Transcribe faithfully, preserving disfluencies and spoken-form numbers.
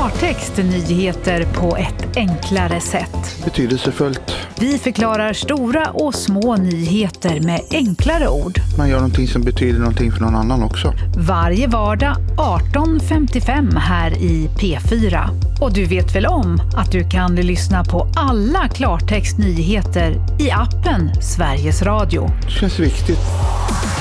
klartext nyheter på ett enklare sätt. Betydelsefullt. Vi förklarar stora och små nyheter med enklare ord. Man gör någonting som betyder någonting för någon annan också. Varje vardag arton femtiofem här i P fyra. Och du vet väl om att du kan lyssna på alla klartext nyheter i appen Sveriges Radio. Det känns viktigt.